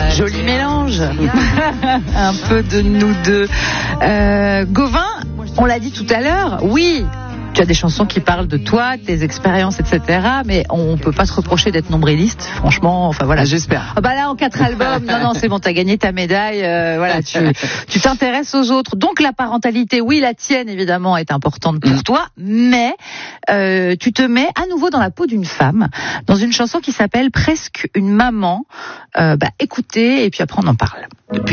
Joli mélange. Un peu de nous deux. Gauvin, on l'a dit tout à l'heure, oui, tu as des chansons qui parlent de toi, de tes expériences, etc. Mais on peut pas se reprocher d'être nombriliste, franchement. Enfin voilà. J'espère. Ah bah là, en 4 albums, non, c'est bon, t'as gagné ta médaille. Voilà, tu t'intéresses aux autres. Donc la parentalité, oui, la tienne évidemment est importante pour toi, mais tu te mets à nouveau dans la peau d'une femme, dans une chanson qui s'appelle Presque une maman. Écoutez, et puis après on en parle.